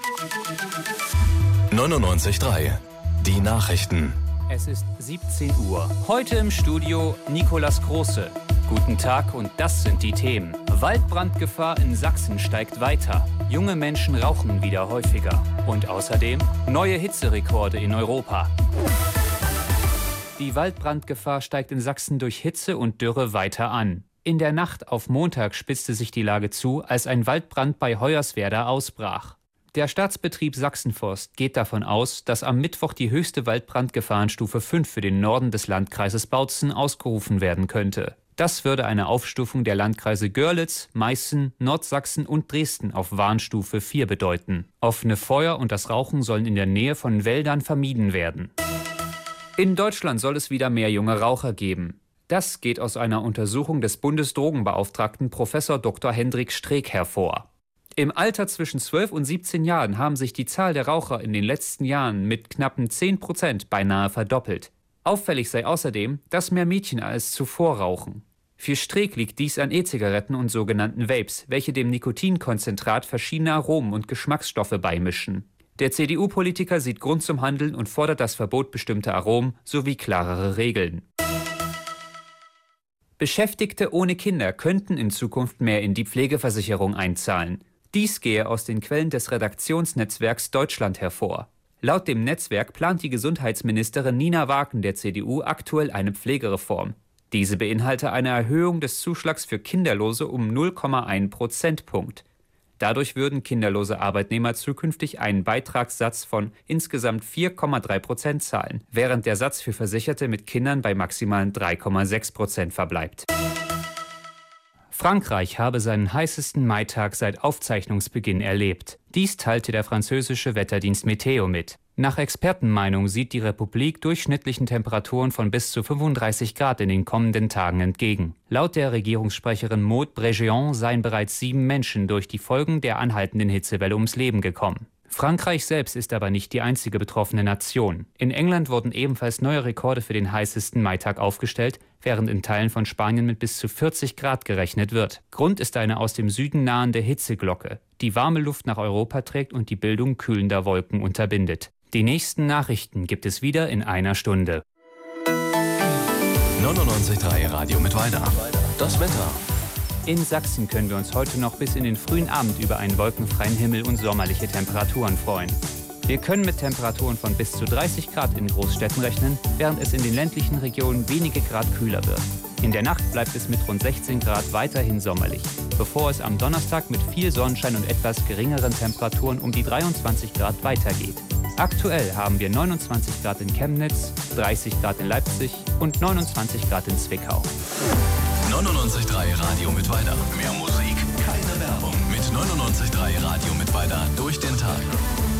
99.3 Die Nachrichten. Es ist 17 Uhr. Heute im Studio Nikolas Große. Guten Tag und das sind die Themen. Waldbrandgefahr in Sachsen steigt weiter. Junge Menschen rauchen wieder häufiger. Und außerdem neue Hitzerekorde in Europa. Die Waldbrandgefahr steigt in Sachsen durch Hitze und Dürre weiter an. In der Nacht auf Montag spitzte sich die Lage zu, als ein Waldbrand bei Hoyerswerda ausbrach. Der Staatsbetrieb Sachsenforst geht davon aus, dass am Mittwoch die höchste Waldbrandgefahrenstufe 5 für den Norden des Landkreises Bautzen ausgerufen werden könnte. Das würde eine Aufstufung der Landkreise Görlitz, Meißen, Nordsachsen und Dresden auf Warnstufe 4 bedeuten. Offene Feuer und das Rauchen sollen in der Nähe von Wäldern vermieden werden. In Deutschland soll es wieder mehr junge Raucher geben. Das geht aus einer Untersuchung des Bundesdrogenbeauftragten Prof. Dr. Hendrik Streeck hervor. Im Alter zwischen 12 und 17 Jahren haben sich die Zahl der Raucher in den letzten Jahren mit knappen 10% beinahe verdoppelt. Auffällig sei außerdem, dass mehr Mädchen als zuvor rauchen. Für Streeck liegt dies an E-Zigaretten und sogenannten Vapes, welche dem Nikotinkonzentrat verschiedene Aromen und Geschmacksstoffe beimischen. Der CDU-Politiker sieht Grund zum Handeln und fordert das Verbot bestimmter Aromen sowie klarere Regeln. Beschäftigte ohne Kinder könnten in Zukunft mehr in die Pflegeversicherung einzahlen. Dies gehe aus den Quellen des Redaktionsnetzwerks Deutschland hervor. Laut dem Netzwerk plant die Gesundheitsministerin Nina Waken der CDU aktuell eine Pflegereform. Diese beinhalte eine Erhöhung des Zuschlags für Kinderlose um 0,1 Prozentpunkt. Dadurch würden kinderlose Arbeitnehmer zukünftig einen Beitragssatz von insgesamt 4,3% zahlen, während der Satz für Versicherte mit Kindern bei maximalen 3,6% verbleibt. Frankreich habe seinen heißesten Maitag seit Aufzeichnungsbeginn erlebt. Dies teilte der französische Wetterdienst Meteo mit. Nach Expertenmeinung sieht die Republik durchschnittlichen Temperaturen von bis zu 35 Grad in den kommenden Tagen entgegen. Laut der Regierungssprecherin Maud Bregeon seien bereits 7 Menschen durch die Folgen der anhaltenden Hitzewelle ums Leben gekommen. Frankreich selbst ist aber nicht die einzige betroffene Nation. In England wurden ebenfalls neue Rekorde für den heißesten Maitag aufgestellt, während in Teilen von Spanien mit bis zu 40 Grad gerechnet wird. Grund ist eine aus dem Süden nahende Hitzeglocke, die warme Luft nach Europa trägt und die Bildung kühlender Wolken unterbindet. Die nächsten Nachrichten gibt es wieder in einer Stunde. 99.3 Radio Mittweida. Das Wetter. In Sachsen können wir uns heute noch bis in den frühen Abend über einen wolkenfreien Himmel und sommerliche Temperaturen freuen. Wir können mit Temperaturen von bis zu 30 Grad in Großstädten rechnen, während es in den ländlichen Regionen wenige Grad kühler wird. In der Nacht bleibt es mit rund 16 Grad weiterhin sommerlich, bevor es am Donnerstag mit viel Sonnenschein und etwas geringeren Temperaturen um die 23 Grad weitergeht. Aktuell haben wir 29 Grad in Chemnitz, 30 Grad in Leipzig und 29 Grad in Zwickau. 99.3 Radio Mittweida. Mehr Musik, keine Werbung. Mit 99.3 Radio Mittweida durch den Tag.